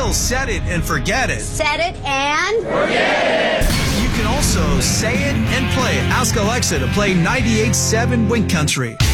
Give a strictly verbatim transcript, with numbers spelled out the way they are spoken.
Well, set it and forget it. Set it and forget it. You can also say it and play it. Ask Alexa to play ninety-eight point seven Wink Country.